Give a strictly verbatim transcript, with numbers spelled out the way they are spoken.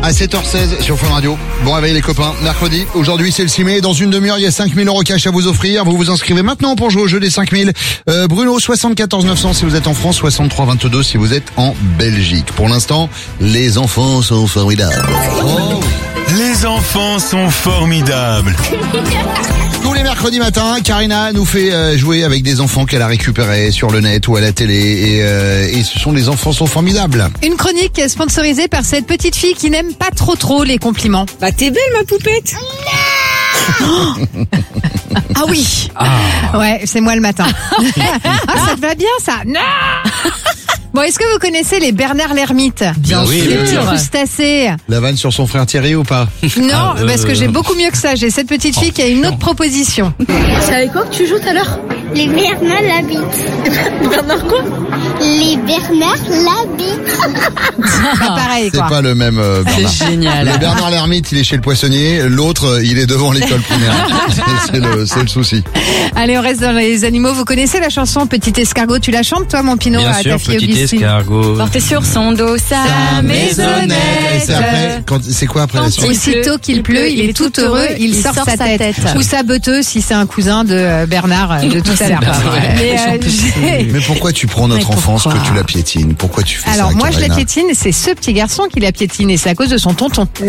À sept heures seize sur Fun Radio. Bon réveil les copains, mercredi. Aujourd'hui c'est le six mai. Dans une demi-heure il y a cinq mille euros cash à vous offrir. Vous vous inscrivez maintenant pour jouer au jeu des cinq mille. Euh, Bruno, soixante-quatorze neuf cents si vous êtes en France, soixante-trois vingt-deux si vous êtes en Belgique. Pour l'instant, les enfants sont formidables. Oh. Les enfants sont formidables. Tous les mercredis matins, Karina nous fait euh, jouer avec des enfants qu'elle a récupérés sur le net ou à la télé. Et, euh, et ce sont les enfants sont formidables. Une chronique sponsorisée par cette petite fille qui n'aime pas trop trop les compliments. Bah t'es belle ma poupette. Ah oui. Ah. Ouais, c'est moi le matin. Ah, ça te va bien ça. Non. Bon, est-ce que vous connaissez les Bernard l'ermite? Bien oui, sûr. Les petits crustacés. La vanne sur son frère Thierry ou pas? Non, Ah, euh... parce que j'ai beaucoup mieux que ça. J'ai cette petite fille qui a une autre proposition. C'est avec quoi que tu joues tout à l'heure? Les Bernard l'habitent. Bernard quoi? Les Bernard l'habitent. Pas pareil, C'est quoi. pas le même euh, Bernard. C'est génial. Le Bernard l'ermite, il est chez le poissonnier. L'autre, il est devant l'école primaire. C'est le, c'est le souci. Allez, on reste dans les animaux. Vous connaissez la chanson Petit escargot? Tu la chantes, toi, mon Pinot, Bien à sûr, ta fille petit Augustine? escargot. Portez sur son dos sa maisonnette. Et c'est après, quand, c'est quoi après la suite? Aussitôt qu'il pleut, il est tout heureux, il sort sa tête. Ou sa beuteuse, si c'est un cousin de euh, Bernard euh, de tout à l'heure. Mais, euh, j'ai- Mais pourquoi tu prends notre Mais enfance pourquoi que tu la piétines? Pourquoi tu fais ça? Alors moi je la Karina piétine, c'est ce petit garçon qui la piétine et c'est à cause de son tonton.